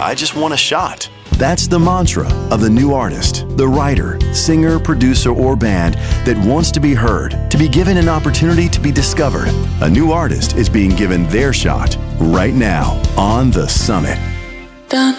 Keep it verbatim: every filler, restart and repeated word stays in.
I just want a shot. That's the mantra of the new artist, the writer, singer, producer, or band that wants to be heard, to be given an opportunity to be discovered. A new artist is being given their shot right now on The Summit. Dun.